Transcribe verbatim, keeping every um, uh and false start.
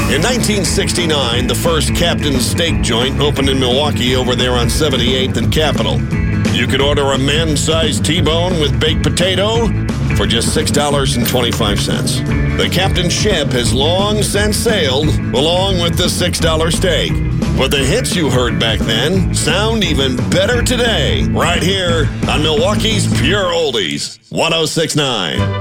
In nineteen sixty-nine, the first Captain's Steak joint opened in Milwaukee over there on seventy-eighth and Capitol. You could order a man-sized T-bone with baked potato for just six dollars and twenty-five cents. The Captain ship has long since sailed along with the six dollar steak. But the hits you heard back then sound even better today, right here on Milwaukee's Pure Oldies, one oh six point nine.